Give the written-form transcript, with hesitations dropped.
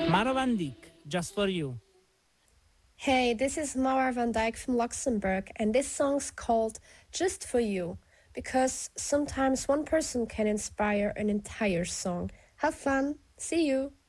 Mara van Dijk, just for you. Hey, this is Mara van Dijk from Luxembourg, and this song's called Just for You, because sometimes one person can inspire an entire song. Have fun. See you.